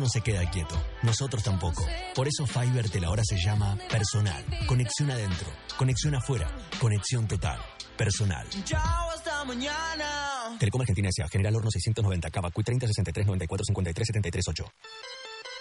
no se queda quieto. Nosotros tampoco. Por eso Fibertel ahora se llama Personal. Conexión adentro. Conexión afuera. Conexión total. Personal. Chao, hasta mañana. Telecom Argentina S.A. General Horno 690, Cava, Q30 63 94 53 73 8.